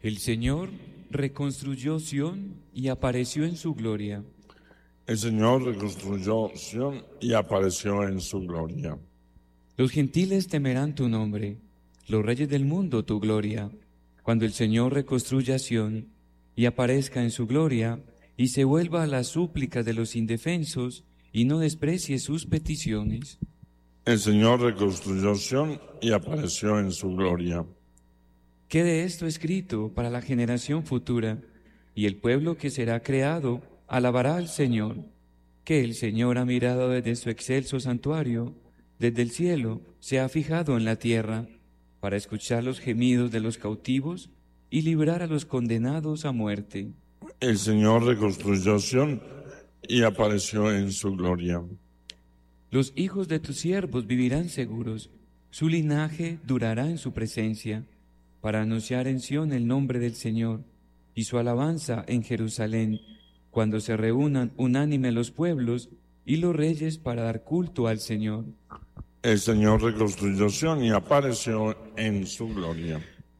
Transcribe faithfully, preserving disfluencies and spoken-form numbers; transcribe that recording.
El Señor reconstruyó Sión y apareció en su gloria. El Señor reconstruyó Sión y apareció en su gloria. Los gentiles temerán tu nombre, los reyes del mundo tu gloria, cuando el Señor reconstruya Sión y aparezca en su gloria, y se vuelva a las súplicas de los indefensos, y no desprecie sus peticiones. El Señor reconstruyó Sión y apareció en su gloria. Quede esto escrito para la generación futura, y el pueblo que será creado alabará al Señor, que el Señor ha mirado desde su excelso santuario, desde el cielo se ha fijado en la tierra, para escuchar los gemidos de los cautivos y librar a los condenados a muerte. El Señor reconstruyó Sión y apareció en su gloria. Los hijos de tus siervos vivirán seguros, su linaje durará en su presencia, para anunciar en Sión el nombre del Señor y su alabanza en Jerusalén, cuando se reúnan unánime los pueblos y los reyes para dar culto al Señor. El Señor reconstruyó Sión y apareció en su gloria.